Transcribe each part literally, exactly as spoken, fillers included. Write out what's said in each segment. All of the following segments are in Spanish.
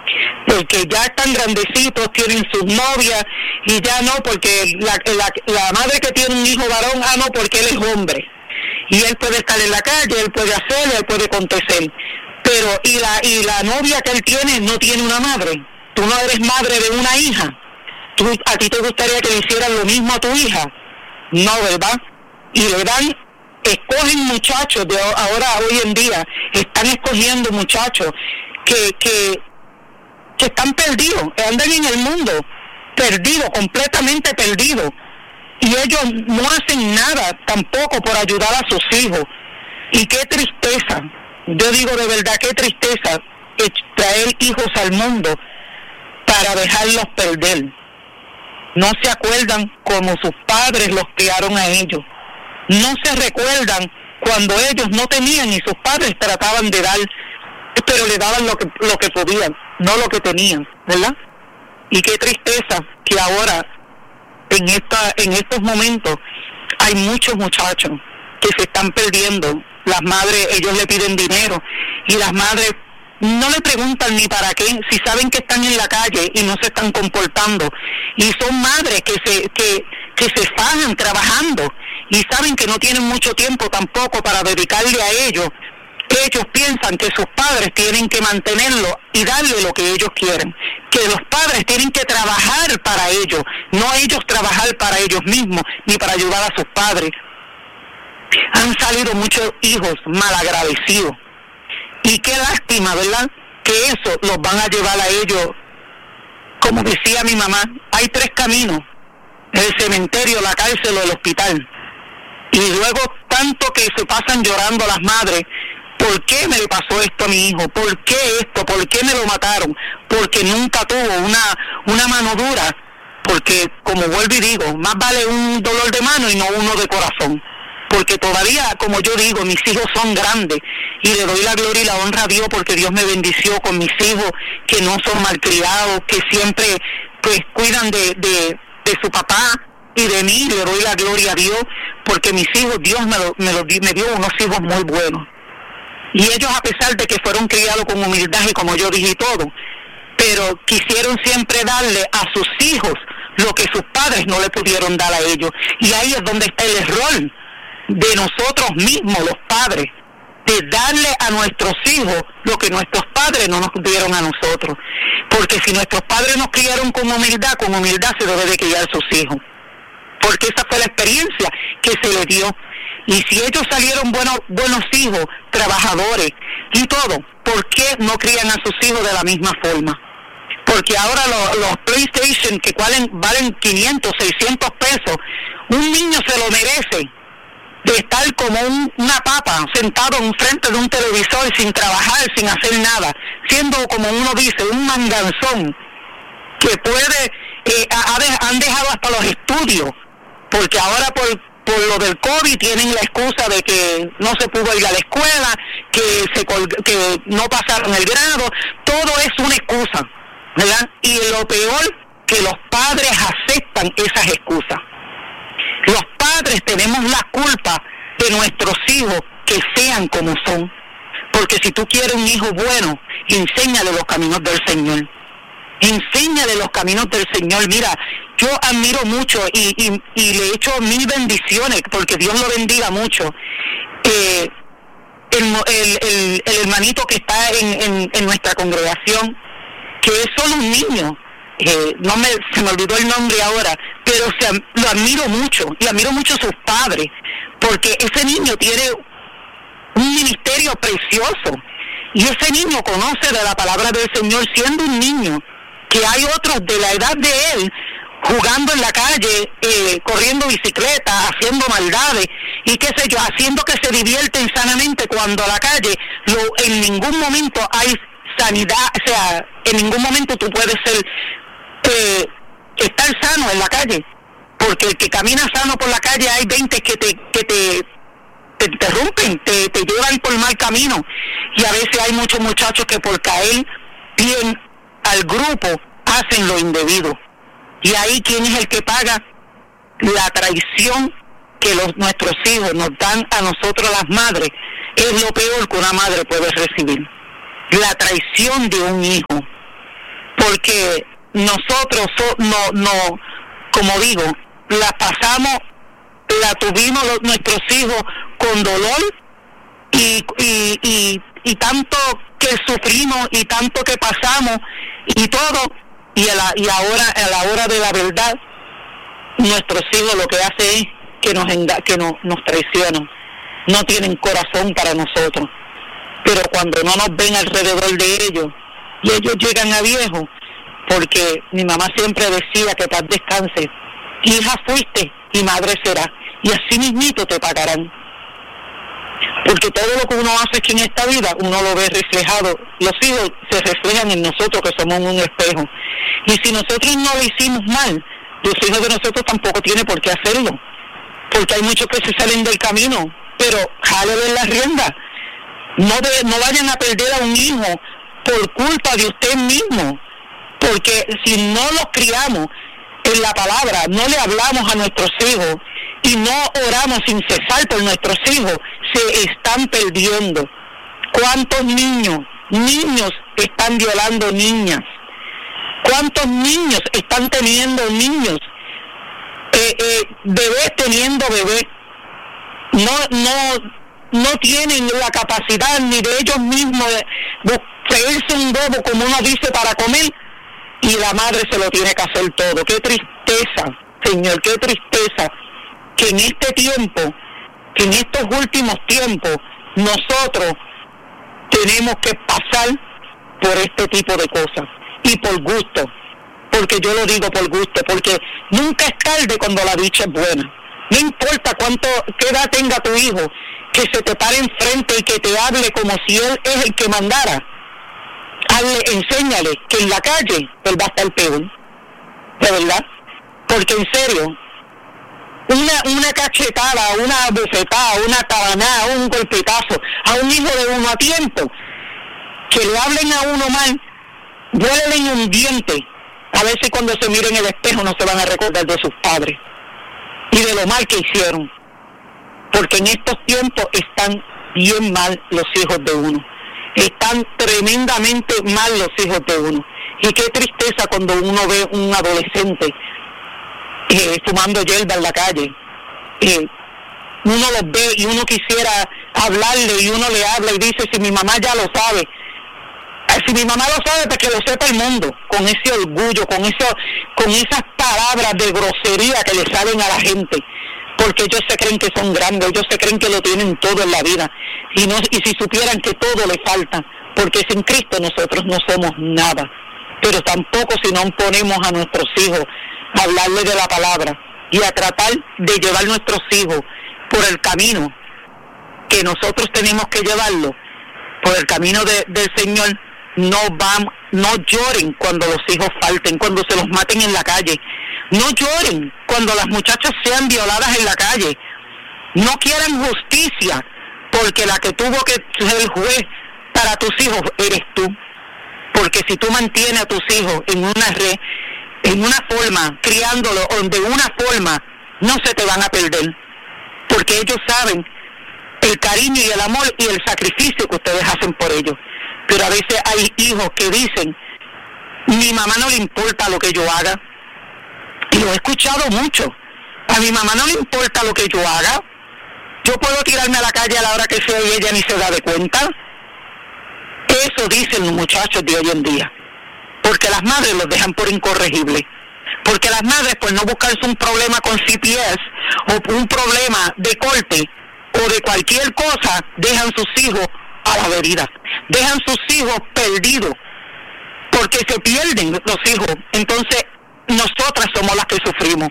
porque ya están grandecitos, tienen sus novias, y ya no, porque la, la, la madre que tiene un hijo varón, ah no, porque él es hombre, y él puede estar en la calle, él puede hacer, él puede acontecer, pero y la y la novia que él tiene no tiene una madre. Tú no eres madre de una hija. ¿Tú, a ti te gustaría que le hicieran lo mismo a tu hija? No, ¿verdad? Y le dan, escogen muchachos de ahora, hoy en día, están escogiendo muchachos que, que, que están perdidos, andan en el mundo, perdidos, completamente perdidos. Y ellos no hacen nada tampoco por ayudar a sus hijos. Y qué tristeza, yo digo de verdad, qué tristeza traer hijos al mundo para dejarlos perder. No se acuerdan como sus padres los criaron a ellos. No se recuerdan cuando ellos no tenían y sus padres trataban de dar, pero le daban lo que lo que podían, no lo que tenían, ¿verdad? Y qué tristeza que ahora en esta en estos momentos hay muchos muchachos que se están perdiendo. Las madres, ellos le piden dinero y las madres no le preguntan ni para qué, si saben que están en la calle y no se están comportando, y son madres que se que que se fajan trabajando y saben que no tienen mucho tiempo tampoco para dedicarle a ellos. Ellos piensan que sus padres tienen que mantenerlo y darle lo que ellos quieren, que los padres tienen que trabajar para ellos, no ellos trabajar para ellos mismos ni para ayudar a sus padres. Han salido muchos hijos malagradecidos. Y qué lástima, ¿verdad? Que eso los van a llevar a ellos. Como decía mi mamá, hay tres caminos: el cementerio, la cárcel o el hospital. Y luego tanto que se pasan llorando las madres: ¿por qué me le pasó esto a mi hijo? ¿Por qué esto? ¿Por qué me lo mataron? Porque nunca tuvo una, una mano dura. Porque, como vuelvo y digo, más vale un dolor de mano y no uno de corazón. Porque todavía, como yo digo, mis hijos son grandes y le doy la gloria y la honra a Dios porque Dios me bendició con mis hijos que no son malcriados, que siempre pues cuidan de, de, de su papá y de mí. Le doy la gloria a Dios porque mis hijos, Dios me, lo, me, lo, me dio unos hijos muy buenos. Y ellos, a pesar de que fueron criados con humildad y como yo dije y todo, pero quisieron siempre darle a sus hijos lo que sus padres no le pudieron dar a ellos. Y ahí es donde está el error de nosotros mismos, los padres, de darle a nuestros hijos lo que nuestros padres no nos dieron a nosotros. Porque si nuestros padres nos criaron con humildad, con humildad se debe de criar sus hijos. Porque esa fue la experiencia que se les dio. Y si ellos salieron buenos, buenos hijos, trabajadores y todo, ¿por qué no crían a sus hijos de la misma forma? Porque ahora lo, los PlayStation que valen, valen quinientos, seiscientos pesos, un niño se lo merece de estar como un, una papa sentado en frente de un televisor sin trabajar, sin hacer nada, siendo, como uno dice, un manganzón que puede, eh, ha, han dejado hasta los estudios, porque ahora por, por lo del COVID tienen la excusa de que no se pudo ir a la escuela, que, se, que no pasaron el grado. Todo es una excusa, ¿verdad? Y lo peor, que los padres aceptan esas excusas. Los padres tenemos la culpa de nuestros hijos que sean como son. Porque si tú quieres un hijo bueno, enséñale los caminos del Señor. Enséñale los caminos del Señor. Mira, yo admiro mucho y, y, y le echo mil bendiciones, porque Dios lo bendiga mucho. Eh, el, el, el, el hermanito que está en, en, en nuestra congregación, que es solo un niño. Eh, no me se me olvidó el nombre ahora, pero se, lo admiro mucho y admiro mucho a sus padres, porque ese niño tiene un ministerio precioso y ese niño conoce de la palabra del Señor siendo un niño, que hay otros de la edad de él jugando en la calle, eh, corriendo bicicleta, haciendo maldades y qué sé yo, haciendo que se divierten sanamente, cuando a la calle lo, en ningún momento hay sanidad, o sea, en ningún momento tú puedes ser Eh, estar sano en la calle, porque el que camina sano por la calle hay veinte que te que te, te interrumpen, te, te llevan por mal camino, y a veces hay muchos muchachos que por caer bien al grupo hacen lo indebido, y ahí ¿quién es el que paga? La traición que los nuestros hijos nos dan a nosotros las madres. Es lo peor que una madre puede recibir, la traición de un hijo. porque nosotros so, no, no, como digo, la pasamos, la tuvimos los, nuestros hijos con dolor y, y, y, y tanto que sufrimos y tanto que pasamos y todo, y, a la, y ahora a la hora de la verdad, nuestros hijos lo que hace es que nos enga- que nos, nos traicionan, no tienen corazón para nosotros, pero cuando no nos ven alrededor de ellos y ellos llegan a viejos, porque mi mamá siempre decía que paz descanse, hija fuiste y madre será, y así mismito te pagarán, porque todo lo que uno hace aquí en esta vida uno lo ve reflejado, los hijos se reflejan en nosotros que somos un espejo, y si nosotros no lo hicimos mal, los hijos de nosotros tampoco tienen por qué hacerlo, porque hay muchos que se salen del camino, pero jálenle la rienda, no, de, no vayan a perder a un hijo por culpa de usted mismo, porque si no los criamos en la palabra, no le hablamos a nuestros hijos y no oramos sin cesar por nuestros hijos, se están perdiendo. ¿Cuántos niños, niños están violando niñas? ¿Cuántos niños están teniendo niños? Eh, eh, bebés teniendo bebés. No, no, no tienen la capacidad ni de ellos mismos de, de freírse un huevo, como uno dice, para comer, y la madre se lo tiene que hacer todo. Qué tristeza, Señor, qué tristeza que en este tiempo, que en estos últimos tiempos, nosotros tenemos que pasar por este tipo de cosas, y por gusto, porque yo lo digo por gusto, porque nunca es tarde cuando la dicha es buena. No importa cuánto, qué edad tenga tu hijo, que se te pare enfrente y que te hable como si él es el que mandara. Hazle, enséñale que en la calle él va a estar peor, de verdad, porque en serio, una una cachetada, una bofetada, una tabanada, un golpetazo a un hijo de uno a tiempo, que le hablen a uno mal, duele en un diente. A veces cuando se miren en el espejo no se van a recordar de sus padres y de lo mal que hicieron, porque en estos tiempos están bien mal los hijos de uno, están tremendamente mal los hijos de uno, y qué tristeza cuando uno ve un adolescente eh, fumando hierba en la calle. Eh, uno los ve y uno quisiera hablarle y uno le habla y dice, si mi mamá ya lo sabe, si mi mamá lo sabe, pues que lo sepa el mundo, con ese orgullo, con eso, con esas palabras de grosería que le salen a la gente, porque ellos se creen que son grandes, ellos se creen que lo tienen todo en la vida, y no, y si supieran que todo le falta, porque sin Cristo nosotros no somos nada. Pero tampoco si no ponemos a nuestros hijos a hablarles de la palabra y a tratar de llevar nuestros hijos por el camino que nosotros tenemos que llevarlo, por el camino de, del Señor, no van, no lloren cuando los hijos falten, cuando se los maten en la calle, no lloren cuando las muchachas sean violadas en la calle, no quieran justicia, porque la que tuvo que ser el juez para tus hijos eres tú, porque si tú mantienes a tus hijos en una red, en una forma, criándolos de una forma, no se te van a perder, porque ellos saben el cariño y el amor y el sacrificio que ustedes hacen por ellos. Pero a veces hay hijos que dicen, mi mamá no le importa lo que yo haga, y lo he escuchado mucho, a mi mamá no le importa lo que yo haga, yo puedo tirarme a la calle a la hora que sea y ella ni se da de cuenta. Eso dicen los muchachos de hoy en día, porque las madres los dejan por incorregible, porque las madres, por no buscarse un problema con C P S o un problema de corte o de cualquier cosa, dejan sus hijos a la deriva, dejan sus hijos perdidos, porque se pierden los hijos. Entonces nosotras somos las que sufrimos,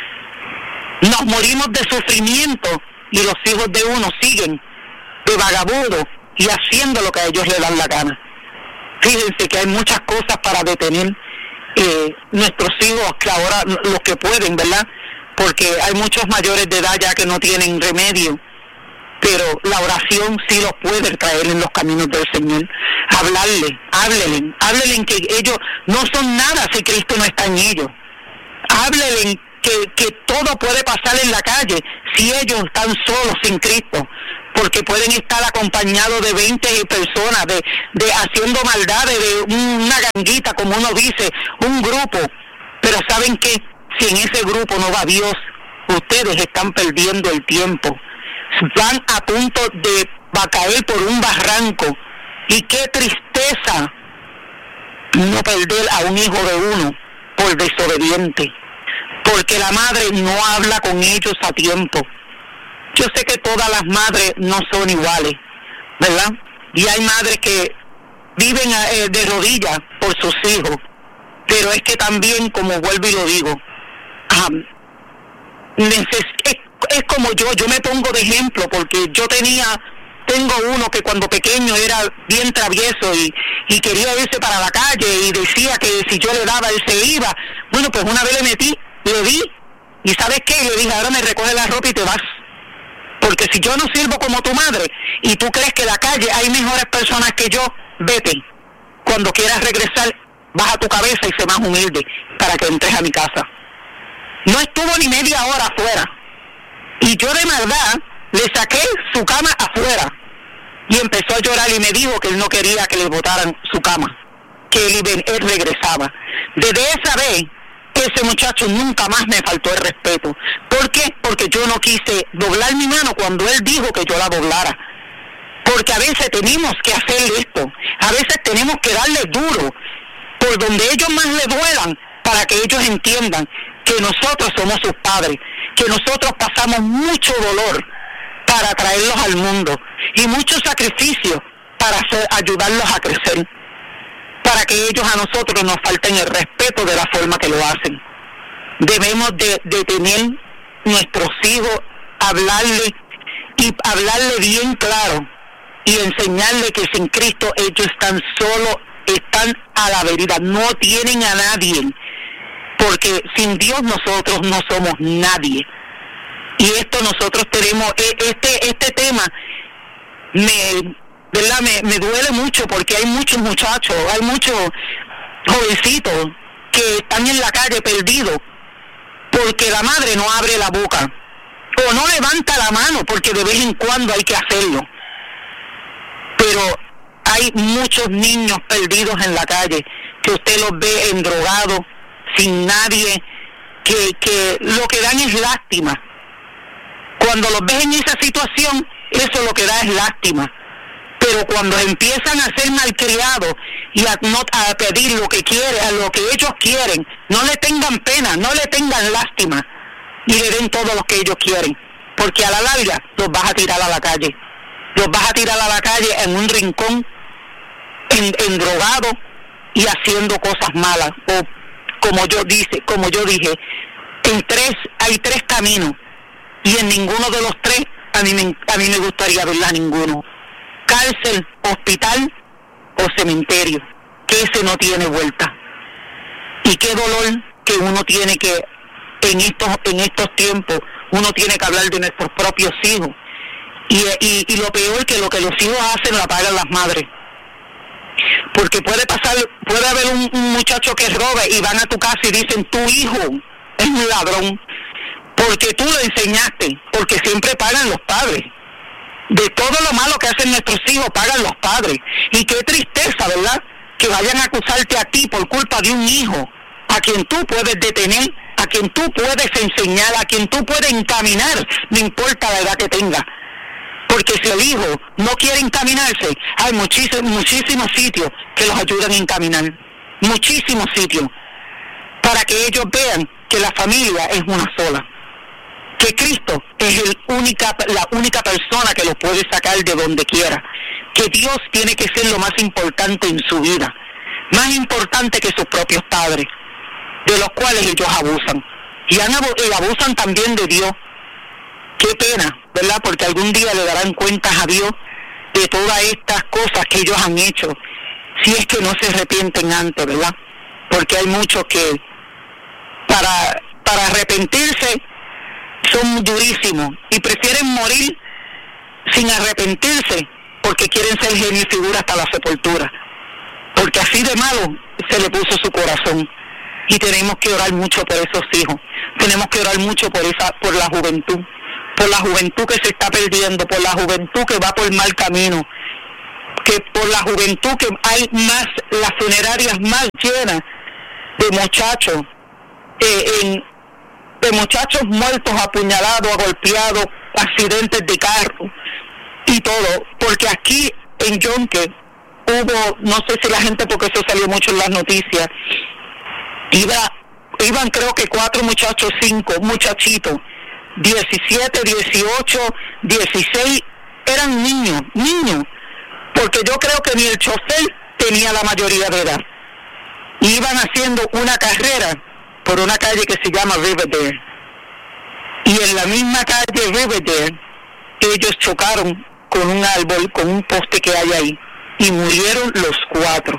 nos morimos de sufrimiento, y los hijos de uno siguen de vagabundo y haciendo lo que a ellos les dan la gana. Fíjense que hay muchas cosas para detener eh, nuestros hijos, que ahora los que pueden, ¿verdad? Porque hay muchos mayores de edad ya que no tienen remedio, pero la oración sí los puede traer en los caminos del Señor. Hablarle, háblele, háblele que ellos no son nada si Cristo no está en ellos. Háblele que, que todo puede pasar en la calle si ellos están solos sin Cristo, porque pueden estar acompañados de veinte personas, de, de haciendo maldades, de una ganguita, como uno dice, un grupo. Pero ¿saben qué? Si en ese grupo no va Dios, ustedes están perdiendo el tiempo. Van a punto de va a caer por un barranco. Y qué tristeza no perder a un hijo de uno por desobediente, porque la madre no habla con ellos a tiempo. Yo sé que todas las madres no son iguales, ¿verdad? Y hay madres que viven eh, de rodillas por sus hijos, pero es que también, como vuelvo y lo digo, um, neces- es, es como yo, yo me pongo de ejemplo, porque yo tenía, tengo uno que cuando pequeño era bien travieso y, y quería irse para la calle y decía que si yo le daba, él se iba. Bueno, pues una vez le metí, le di, y ¿sabes qué? Le dije, ahora me recoge la ropa y te vas. Porque si yo no sirvo como tu madre y tú crees que en la calle hay mejores personas que yo, vete. Cuando quieras regresar, baja tu cabeza y sé más humilde para que entres a mi casa. No estuvo ni media hora afuera. Y yo de maldad le saqué su cama afuera. Y empezó a llorar y me dijo que él no quería que le botaran su cama, que él, él regresaba. Desde esa vez, ese muchacho nunca más me faltó el respeto. ¿Por qué? Porque yo no quise doblar mi mano cuando él dijo que yo la doblara. Porque a veces tenemos que hacer esto. A veces tenemos que darle duro por donde ellos más le duelan, para que ellos entiendan que nosotros somos sus padres, que nosotros pasamos mucho dolor para traerlos al mundo y mucho sacrificio para hacer, ayudarlos a crecer, para que ellos a nosotros nos falten el respeto de la forma que lo hacen. Debemos de, de tener nuestros hijos, hablarle y hablarle bien claro y enseñarle que sin Cristo ellos están solos, están a la vereda, no tienen a nadie, porque sin Dios nosotros no somos nadie. Y esto nosotros tenemos, este este tema me, ¿verdad? me, me duele mucho, porque hay muchos muchachos, hay muchos jovencitos que están en la calle perdidos, porque la madre no abre la boca, o no levanta la mano, porque de vez en cuando hay que hacerlo. Pero hay muchos niños perdidos en la calle, que usted los ve endrogados, sin nadie, que, que lo que dan es lástima. Cuando los ves en esa situación, eso lo que da es lástima. Pero cuando empiezan a ser malcriados y a, no, a pedir lo que quieren, a lo que ellos quieren, no le tengan pena, no le tengan lástima y le den todo lo que ellos quieren, porque a la larga los vas a tirar a la calle. Los vas a tirar a la calle en un rincón, en, en drogado y haciendo cosas malas. O como yo dice, como yo dije, en tres hay tres caminos y en ninguno de los tres a mí me, a mí me gustaría verla ninguno. Cárcel, hospital o cementerio, que ese no tiene vuelta. Y qué dolor que uno tiene que en estos en estos tiempos uno tiene que hablar de nuestros propios hijos. Y, y, y lo peor, que lo que los hijos hacen lo pagan las madres. Porque puede pasar, puede haber un, un muchacho que robe y van a tu casa y dicen, tu hijo es un ladrón, porque tú lo enseñaste, porque siempre pagan los padres. De todo lo malo que hacen nuestros hijos, pagan los padres. Y qué tristeza, ¿verdad? Que vayan a acusarte a ti por culpa de un hijo, a quien tú puedes detener, a quien tú puedes enseñar, a quien tú puedes encaminar, no importa la edad que tenga. Porque si el hijo no quiere encaminarse, hay muchísimos, muchísimos sitios que los ayudan a encaminar. Muchísimos sitios. Para que ellos vean que la familia es una sola. Que Cristo es el única, la única persona que los puede sacar de donde quiera. Que Dios tiene que ser lo más importante en su vida. Más importante que sus propios padres, de los cuales ellos abusan. Y, han, y abusan también de Dios. Qué pena, ¿verdad? Porque algún día le darán cuentas a Dios de todas estas cosas que ellos han hecho, si es que no se arrepienten antes, ¿verdad? Porque hay muchos que para, para arrepentirse son durísimos y prefieren morir sin arrepentirse, porque quieren ser genio y figura hasta la sepultura, porque así de malo se le puso su corazón. Y tenemos que orar mucho por esos hijos, tenemos que orar mucho por esa, por la juventud, por la juventud que se está perdiendo, por la juventud que va por mal camino, que por la juventud que hay más, las funerarias más llenas de muchachos, eh, en, de muchachos muertos, apuñalados, golpeados, accidentes de carro y todo, porque aquí en Yonke hubo, no sé si la gente, porque eso salió mucho en las noticias, iba, iban creo que cuatro muchachos, cinco muchachitos, diecisiete, dieciocho, dieciséis, eran niños, niños, porque yo creo que ni el chofer tenía la mayoría de edad. Iban haciendo una carrera por una calle que se llama Riverdale. Y en la misma calle Riverdale, ellos chocaron con un árbol, con un poste que hay ahí, y murieron los cuatro.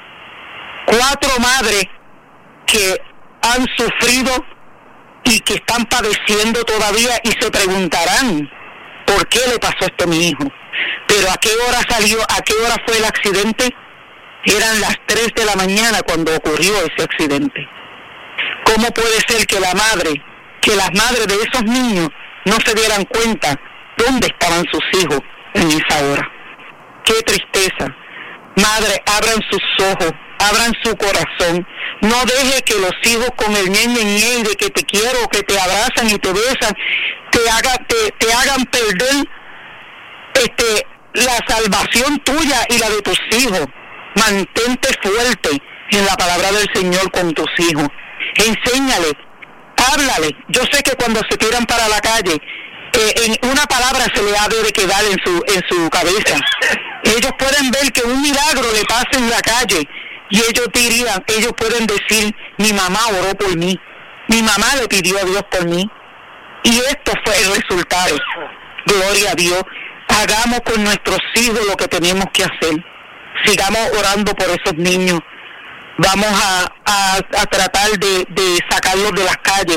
Cuatro madres que han sufrido y que están padeciendo todavía y se preguntarán, ¿por qué le pasó esto a mi hijo? Pero ¿a qué hora salió, a qué hora fue el accidente? Eran las tres de la mañana cuando ocurrió ese accidente. ¿Cómo puede ser que la madre, que las madres de esos niños no se dieran cuenta dónde estaban sus hijos en esa hora? ¡Qué tristeza! Madre, abran sus ojos, abran su corazón. No deje que los hijos con el ñe, ñe, de que te quiero, que te abrazan y te besan, te, haga, te, te hagan perder este, la salvación tuya y la de tus hijos. Mantente fuerte en la palabra del Señor con tus hijos. Enséñale, háblale. Yo sé que cuando se tiran para la calle, eh, en una palabra se le ha de quedar en su, en su cabeza. Ellos pueden ver que un milagro le pasa en la calle y ellos dirían, ellos pueden decir, mi mamá oró por mí, mi mamá le pidió a Dios por mí. Y esto fue el resultado. Gloria a Dios. Hagamos con nuestros hijos lo que tenemos que hacer. Sigamos orando por esos niños. Vamos a, a, a tratar de, de sacarlos de las calles,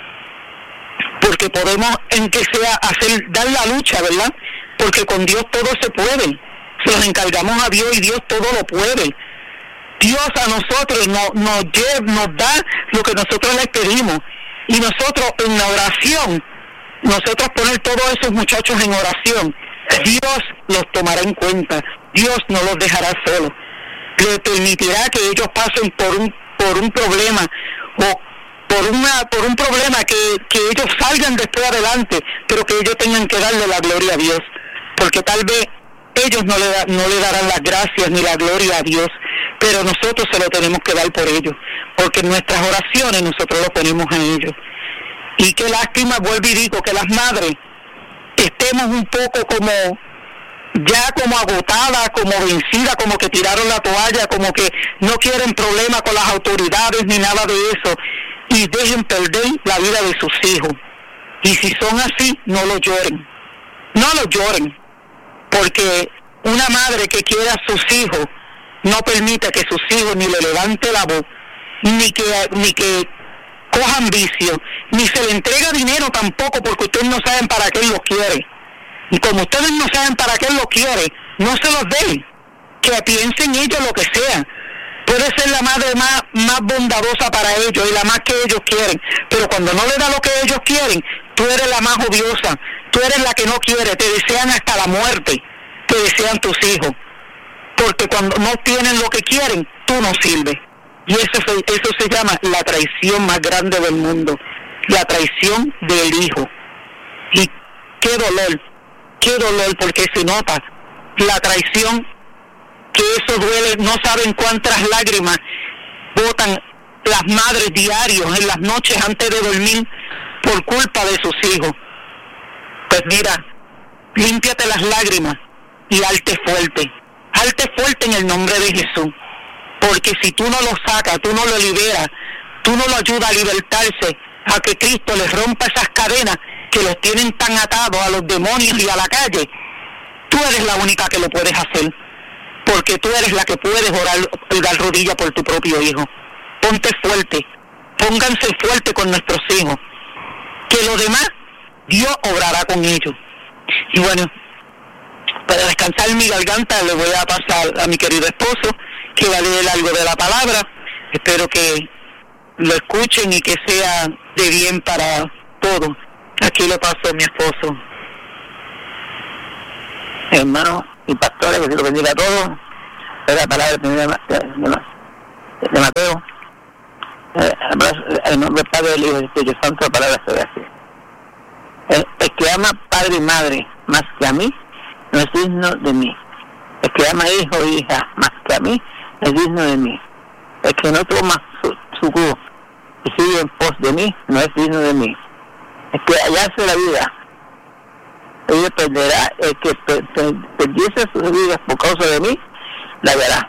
porque podemos, en que sea, hacer, dar la lucha, ¿verdad? Porque con Dios todo se puede. Se los encargamos a Dios y Dios todo lo puede. Dios a nosotros nos, nos, nos da lo que nosotros le pedimos. Y nosotros en la oración, nosotros poner todos esos muchachos en oración, Dios los tomará en cuenta. Dios no los dejará solos. Le permitirá que ellos pasen por un por un problema o por una por un problema que, que ellos salgan después adelante, pero que ellos tengan que darle la gloria a Dios, porque tal vez ellos no le da, no le darán las gracias ni la gloria a Dios, pero nosotros se lo tenemos que dar por ellos, porque en nuestras oraciones nosotros lo ponemos a ellos. Y qué lástima, vuelvo y digo, que las madres estemos un poco como ya como agotada, como vencida, como que tiraron la toalla, como que no quieren problema con las autoridades ni nada de eso, y dejen perder la vida de sus hijos. Y si son así, no lo lloren, no lo lloren, porque una madre que quiere a sus hijos no permite que sus hijos ni le levante la voz, ni que ni que cojan vicio, ni se le entrega dinero tampoco, porque ustedes no saben para qué los quiere. Y como ustedes no saben para qué lo quiere, no se los den, que piensen ellos lo que sea. Puede ser la madre más, más bondadosa para ellos y la más que ellos quieren, pero cuando no le da lo que ellos quieren, tú eres la más odiosa, tú eres la que no quiere, te desean hasta la muerte, te desean tus hijos, porque cuando no tienen lo que quieren, tú no sirves. Y eso se, eso se llama la traición más grande del mundo, la traición del hijo. Y qué dolor, qué dolor, porque se nota la traición, que eso duele. No saben cuántas lágrimas botan las madres diarios en las noches antes de dormir por culpa de sus hijos. Pues mira, límpiate las lágrimas y halte fuerte, halte fuerte en el nombre de Jesús, porque si tú no lo sacas, tú no lo liberas, tú no lo ayudas a libertarse, a que Cristo les rompa esas cadenas que los tienen tan atados a los demonios y a la calle, tú eres la única que lo puedes hacer, porque tú eres la que puedes orar y dar rodilla por tu propio hijo. Ponte fuerte, pónganse fuerte con nuestros hijos, que lo demás Dios obrará con ellos. Y bueno, para descansar mi garganta le voy a pasar a mi querido esposo, que va a leer algo de la palabra. Espero que lo escuchen y que sea de bien para todos. Aquí lo pasó mi esposo. Hermanos y pastores, que se lo bendiga a todos. Es la palabra de, de, de Mateo. En nombre del Padre, del Hijo y del Espíritu Santo, la palabra se ve así. El, el que ama padre y madre más que a mí, no es digno de mí. El que ama hijo e hija más que a mí, es digno de mí. El que no toma su, su cruz y sigue en pos de mí, no es digno de mí. El que hallase la vida, ella perderá. El que per, per, perdiese sus vidas por causa de mí, la hallará.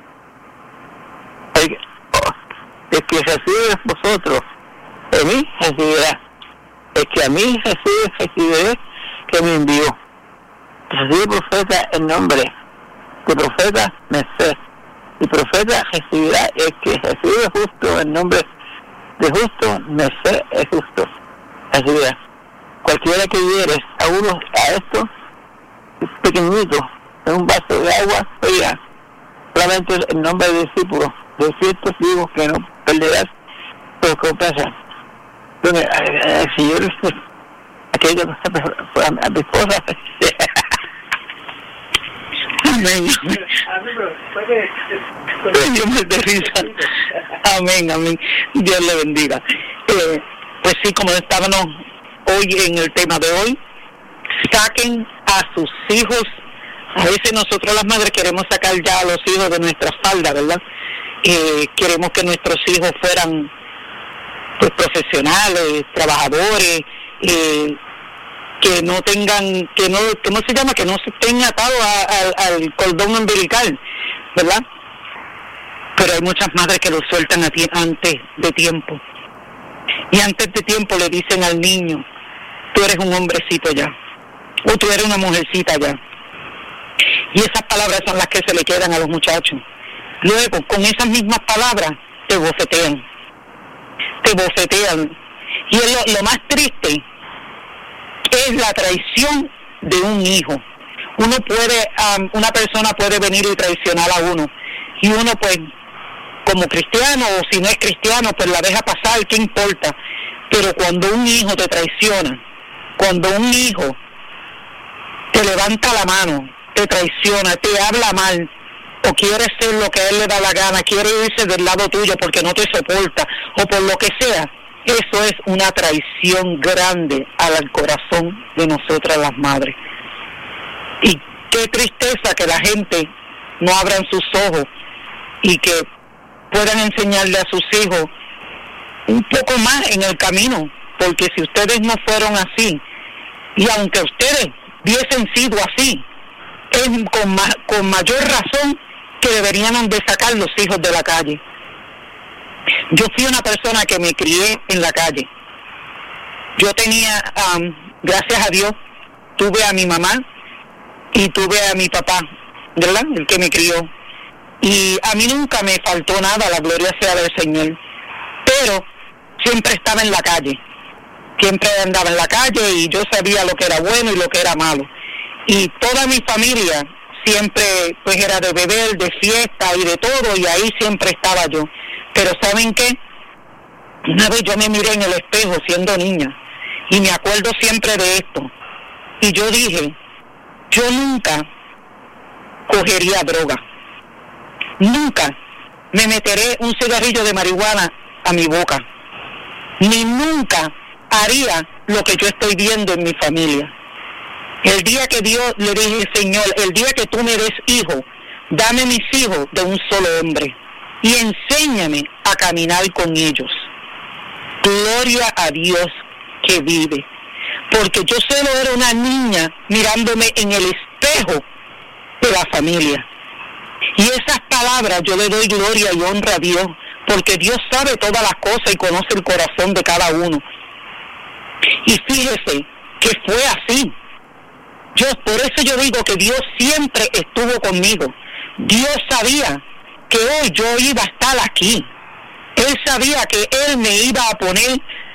El, oh, el que recibe vosotros de mí, recibirá. El que a mí recibe, recibiré que me envió. Recibe profeta en nombre de profeta, merced. Y profeta recibirá el que recibe justo en nombre de justo, merced es justo. Recibirá. Cualquiera que dieres a uno a esto pequeñito en un vaso de agua fría, solamente el nombre del discípulo, de ciertos digo que no perderás tu recompensa. Bueno, el Señor, aquello que fue a mi esposa. Amén. Dios me dé risa. Amén, amén. Dios le bendiga. Eh, pues sí, como estábamos hoy en el tema de hoy, saquen a sus hijos. A veces nosotros las madres queremos sacar ya a los hijos de nuestra falda, ¿verdad? Eh, queremos que nuestros hijos fueran pues profesionales, trabajadores, eh, que no tengan, que no, ¿cómo se llama? Que no se estén atados a, a, al cordón umbilical, ¿verdad? Pero hay muchas madres que lo sueltan a ti, antes de tiempo. Y antes de tiempo le dicen al niño, tú eres un hombrecito ya, o tú eres una mujercita ya. Y esas palabras son las que se le quedan a los muchachos. Luego, con esas mismas palabras, te bofetean. Te bofetean. Y es lo, lo más triste es la traición de un hijo. Uno puede, um, una persona puede venir y traicionar a uno, y uno pues, como cristiano, o si no es cristiano, pues la deja pasar, ¿qué importa? Pero cuando un hijo te traiciona, cuando un hijo te levanta la mano, te traiciona, te habla mal, o quiere ser lo que a él le da la gana, quiere irse del lado tuyo porque no te soporta, o por lo que sea, eso es una traición grande al corazón de nosotras las madres. Y qué tristeza que la gente no abran sus ojos y que puedan enseñarle a sus hijos un poco más en el camino, porque si ustedes no fueron así, y aunque ustedes hubiesen sido así, es con, ma- con mayor razón que deberían de sacar los hijos de la calle. Yo fui una persona que me crié en la calle. Yo tenía, um, gracias a Dios, tuve a mi mamá y tuve a mi papá, ¿verdad? El que me crió. Y a mí nunca me faltó nada, la gloria sea del Señor. Pero siempre estaba en la calle. Siempre andaba en la calle y yo sabía lo que era bueno y lo que era malo. Y toda mi familia siempre pues era de beber, de fiesta y de todo, y ahí siempre estaba yo. Pero ¿saben qué? Una vez yo me miré en el espejo siendo niña y me acuerdo siempre de esto. Y yo dije, yo nunca cogería droga. Nunca me meteré un cigarrillo de marihuana a mi boca. Ni nunca haría lo que yo estoy viendo en mi familia. El día que Dios le dije, Señor, el día que tú me des hijo, dame mis hijos de un solo hombre y enséñame a caminar con ellos. Gloria a Dios que vive. Porque yo solo era una niña mirándome en el espejo de la familia. Y esas palabras yo le doy gloria y honra a Dios, porque Dios sabe todas las cosas y conoce el corazón de cada uno. Y fíjese que fue así. Yo, por eso yo digo que Dios siempre estuvo conmigo. Dios sabía que hoy yo iba a estar aquí. Él sabía que Él me iba a poner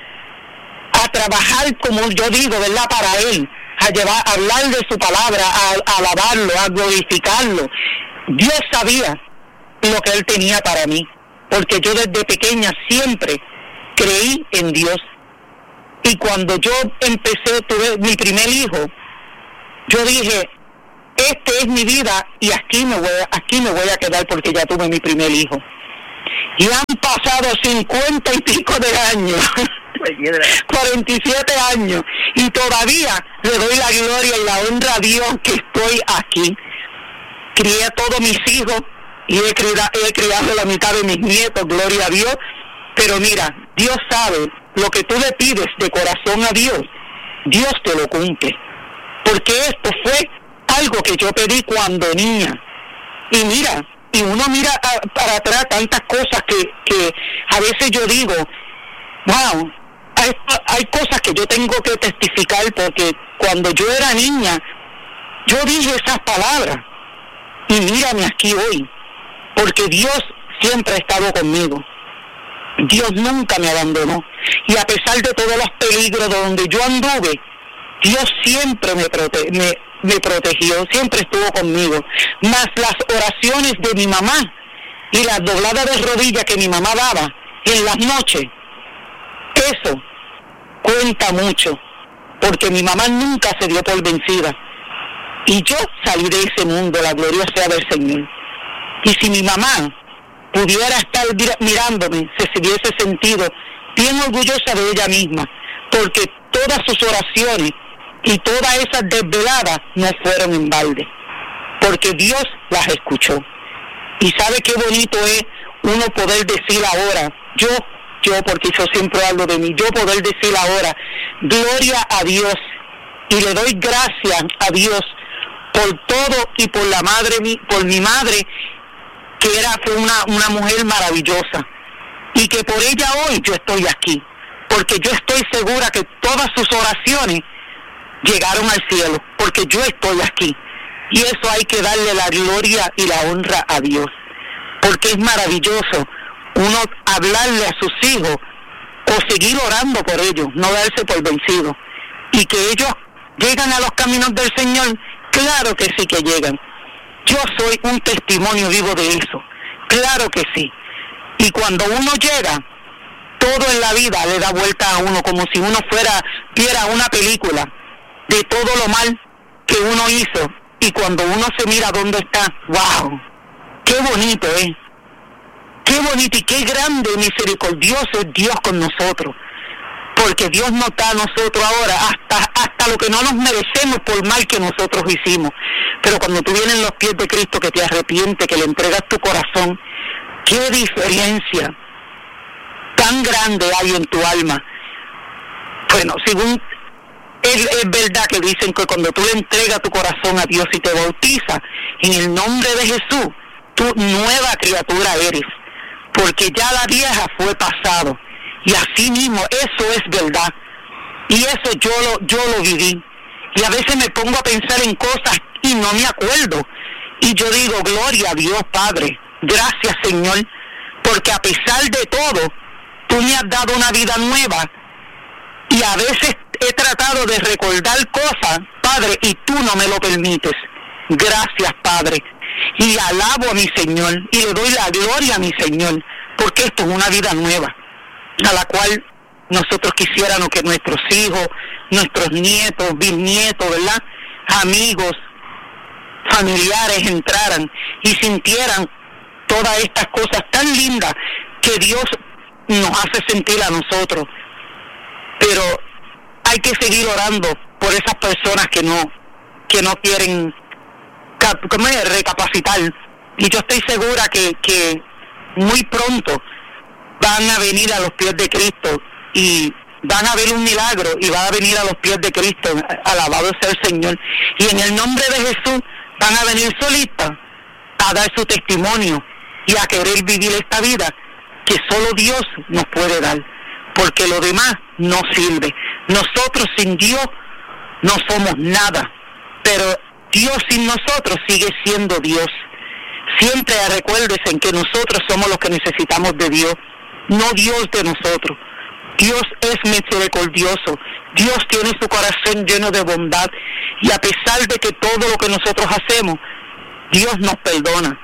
a trabajar, como yo digo, ¿verdad? Para Él, a llevar, a hablar de su palabra, a, a alabarlo, a glorificarlo. Dios sabía lo que Él tenía para mí, porque yo desde pequeña siempre creí en Dios. Y cuando yo empecé, tuve mi primer hijo, yo dije, esta es mi vida y aquí me voy a, aquí me voy a quedar porque ya tuve mi primer hijo. Y han pasado cincuenta y pico de años, cuarenta y siete años, y todavía le doy la gloria y la honra a Dios que estoy aquí. Crié a todos mis hijos y he criado, he criado la mitad de mis nietos, gloria a Dios. Pero mira, Dios sabe, lo que tú le pides de corazón a Dios, Dios te lo cumple. Porque esto fue algo que yo pedí cuando niña. Y mira, y uno mira a, para atrás tantas cosas que, que a veces yo digo, wow, hay, hay cosas que yo tengo que testificar porque cuando yo era niña, yo dije esas palabras. Y mírame aquí hoy, porque Dios siempre ha estado conmigo. Dios nunca me abandonó. Y a pesar de todos los peligros de donde yo anduve, Dios siempre me, prote me, me protegió, siempre estuvo conmigo. Más las oraciones de mi mamá y las dobladas de rodillas que mi mamá daba en las noches, eso cuenta mucho, porque mi mamá nunca se dio por vencida. Y yo salí de ese mundo, la gloria sea del Señor. Y si mi mamá pudiera estar mirándome, se hubiese sentido bien orgullosa de ella misma, porque todas sus oraciones y todas esas desveladas no fueron en balde, porque Dios las escuchó. Y sabe qué bonito es uno poder decir ahora, yo, yo, porque yo siempre hablo de mí, yo poder decir ahora, gloria a Dios, y le doy gracias a Dios por todo y por la madre, por mi madre, que era fue una, una mujer maravillosa, y que por ella hoy yo estoy aquí, porque yo estoy segura que todas sus oraciones llegaron al cielo, porque yo estoy aquí, y eso hay que darle la gloria y la honra a Dios, porque es maravilloso uno hablarle a sus hijos o seguir orando por ellos, no darse por vencido, y que ellos llegan a los caminos del Señor. Claro que sí que llegan. Yo soy un testimonio vivo de eso. Claro que sí. Y cuando uno llega, todo en la vida le da vuelta a uno, como si uno fuera, viera una película de todo lo mal que uno hizo. Y cuando uno se mira dónde está, ¡wow! ¡Qué bonito es! ¿eh? ¡Qué bonito y qué grande y misericordioso es Dios con nosotros! Porque Dios nos da a nosotros ahora hasta hasta lo que no nos merecemos por mal que nosotros hicimos. Pero cuando tú vienes en los pies de Cristo, que te arrepientes, que le entregas tu corazón, qué diferencia tan grande hay en tu alma. Bueno, según es, es verdad que dicen que cuando tú le entregas tu corazón a Dios y te bautizas en el nombre de Jesús, tú nueva criatura eres, porque ya la vieja fue pasado. Y así mismo, eso es verdad. Y eso yo lo, yo lo viví. Y a veces me pongo a pensar en cosas y no me acuerdo. Y yo digo, gloria a Dios, Padre. Gracias, Señor. Porque a pesar de todo, tú me has dado una vida nueva. Y a veces he tratado de recordar cosas, Padre, y tú no me lo permites. Gracias, Padre. Y alabo a mi Señor. Y le doy la gloria a mi Señor. Porque esto es una vida nueva, a la cual nosotros quisiéramos que nuestros hijos, nuestros nietos, bisnietos, ¿verdad?, amigos, familiares entraran y sintieran todas estas cosas tan lindas que Dios nos hace sentir a nosotros. Pero hay que seguir orando por esas personas que no que no quieren ¿cómo es? recapacitar. Y yo estoy segura que, que muy pronto van a venir a los pies de Cristo y van a ver un milagro y van a venir a los pies de Cristo, alabado sea el Señor, y en el nombre de Jesús van a venir solitas a dar su testimonio y a querer vivir esta vida que solo Dios nos puede dar, porque lo demás no sirve. Nosotros sin Dios no somos nada, pero Dios sin nosotros sigue siendo Dios. Siempre recuérdese en que nosotros somos los que necesitamos de Dios, no Dios de nosotros. Dios es misericordioso, Dios tiene su corazón lleno de bondad, y a pesar de que todo lo que nosotros hacemos, Dios nos perdona.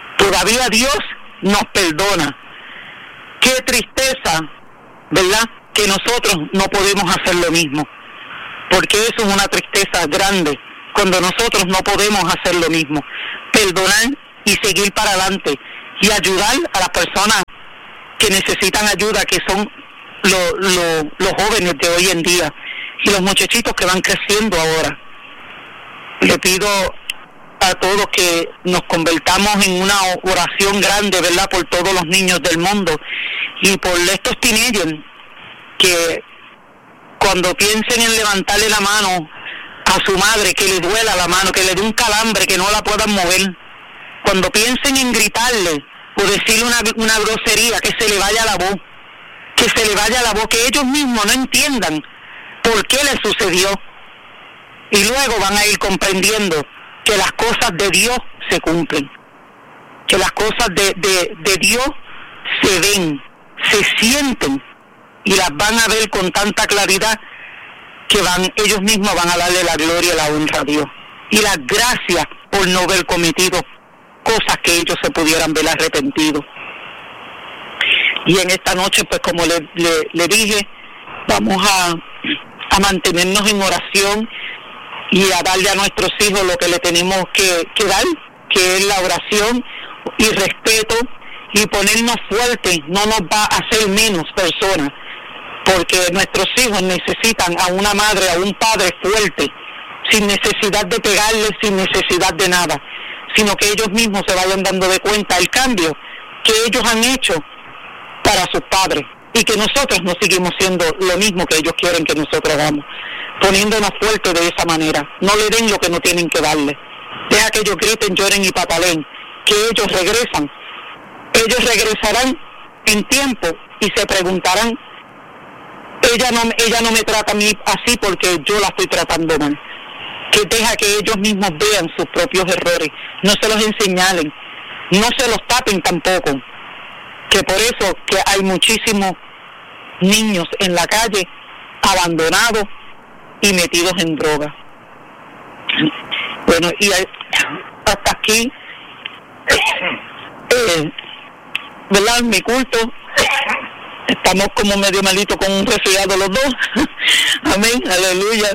Todavía Dios nos perdona. Qué tristeza, ¿verdad?, que nosotros no podemos hacer lo mismo, porque eso es una tristeza grande, cuando nosotros no podemos hacer lo mismo, perdonar y seguir para adelante y ayudar a las personas que necesitan ayuda, que son lo, lo, los jóvenes de hoy en día y los muchachitos que van creciendo ahora. Le pido a todos que nos convertamos en una oración grande, ¿verdad?, por todos los niños del mundo y por estos teenagers que cuando piensen en levantarle la mano a su madre, que le duela la mano, que le dé un calambre, que no la puedan mover, cuando piensen en gritarle o decirle una, una grosería, que se le vaya la voz, que se le vaya la voz, que ellos mismos no entiendan por qué le sucedió, y luego van a ir comprendiendo que las cosas de Dios se cumplen, que las cosas de, de, de Dios se ven, se sienten y las van a ver con tanta claridad que van ellos mismos van a darle la gloria y la honra a Dios y las gracias por no haber cometido cosas que ellos se pudieran ver arrepentidos. Y en esta noche, pues como le, le, le dije, vamos a, a mantenernos en oración y a darle a nuestros hijos lo que le tenemos que, que dar, que es la oración y respeto, y ponernos fuertes no nos va a hacer menos personas, porque nuestros hijos necesitan a una madre, a un padre fuerte, sin necesidad de pegarles, sin necesidad de nada, sino que ellos mismos se vayan dando de cuenta el cambio que ellos han hecho para sus padres, y que nosotros no seguimos siendo lo mismo que ellos quieren que nosotros hagamos, poniéndonos fuertes de esa manera. No le den lo que no tienen que darle. Deja que ellos griten, lloren y pataleen, que ellos regresan. Ellos regresarán en tiempo y se preguntarán, ella no, ella no me trata a mí así porque yo la estoy tratando mal. Que deja que ellos mismos vean sus propios errores, no se los enseñalen, no se los tapen tampoco, que por eso que hay muchísimos niños en la calle abandonados y metidos en droga. Bueno, y hasta aquí, eh, ¿verdad?, mi culto. Estamos como medio malitos con un resfriado los dos. Amén, aleluya.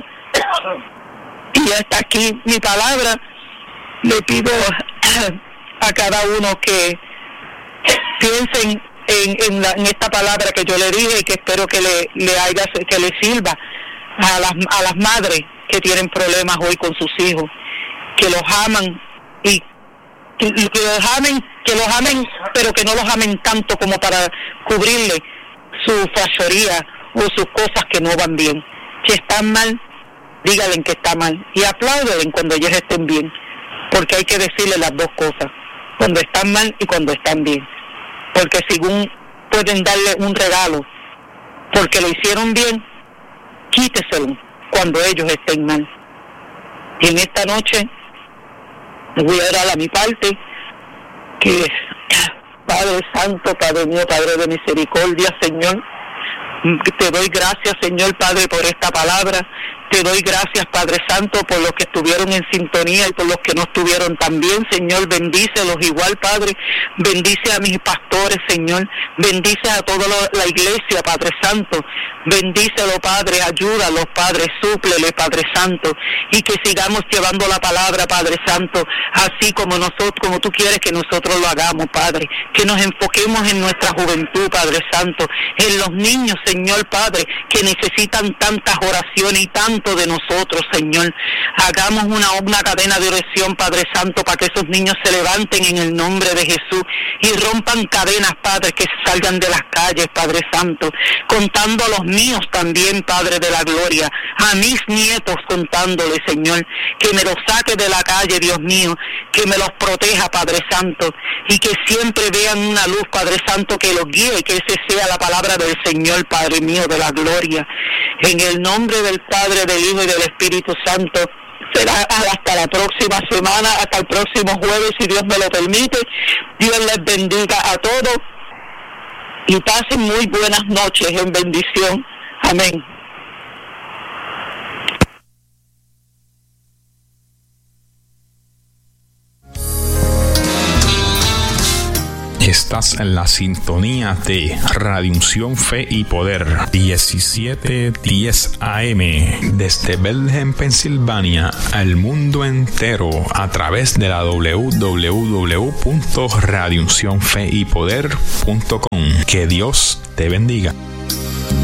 Y hasta aquí mi palabra. Le pido a cada uno que piensen en, en, la, en esta palabra que yo le dije y que espero que le, le haya, que le sirva a las, a las madres que tienen problemas hoy con sus hijos, que los aman y que, que los amen, que los amen, pero que no los amen tanto como para cubrirle su fechoría o sus cosas que no van bien. Si están mal, díganle que está mal y apláudenle cuando ellos estén bien, porque hay que decirle las dos cosas, cuando están mal y cuando están bien, porque según pueden darle un regalo porque lo hicieron bien, quíteselo cuando ellos estén mal. Y en esta noche voy a dar a mi parte, que Padre Santo, Padre mío, Padre de misericordia, Señor, te doy gracias, Señor Padre, por esta palabra. Te doy gracias, Padre Santo, por los que estuvieron en sintonía y por los que no estuvieron también, Señor. Bendícelos igual, Padre. Bendice a mis pastores, Señor. Bendice a toda la iglesia, Padre Santo. Bendícelo, Padre. Ayúdalos, Padre. Súplele, Padre Santo. Y que sigamos llevando la palabra, Padre Santo, así como nosotros, como tú quieres que nosotros lo hagamos, Padre. Que nos enfoquemos en nuestra juventud, Padre Santo. En los niños, Señor, Padre, que necesitan tantas oraciones y tantas de nosotros, Señor. Hagamos una, una cadena de oración, Padre Santo, para que esos niños se levanten en el nombre de Jesús y rompan cadenas, Padre, que salgan de las calles, Padre Santo, contando a los míos también, Padre de la gloria, a mis nietos contándole, Señor, que me los saque de la calle, Dios mío, que me los proteja, Padre Santo, y que siempre vean una luz, Padre Santo, que los guíe, y que ese sea la palabra del Señor, Padre mío de la gloria. En el nombre del Padre, del Hijo y del Espíritu Santo, será hasta la próxima semana, hasta el próximo jueves, si Dios me lo permite. Dios les bendiga a todos y pasen muy buenas noches en bendición. Amén. Estás en la sintonía de Radio Unción Fe y Poder diecisiete diez A M desde Bethlehem, Pensilvania, al mundo entero a través de la doble u doble u doble u punto radio unción fe y poder punto com. Que Dios te bendiga.